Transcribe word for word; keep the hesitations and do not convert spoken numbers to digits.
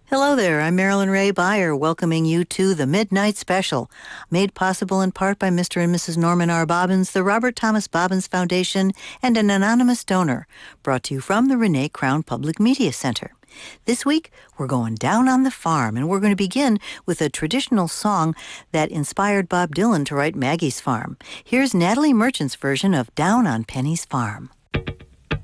Hello there, I'm Marilyn Ray Beyer, welcoming you to the Midnight Special, made possible in part by Mister and Missus Norman R. Bobbins, the Robert Thomas Bobbins Foundation, and an anonymous donor, brought to you from the Renee Crown Public Media Center. This week, we're going down on the farm, and we're going to begin with a traditional song that inspired Bob Dylan to write Maggie's Farm. Here's Natalie Merchant's version of Down on Penny's Farm.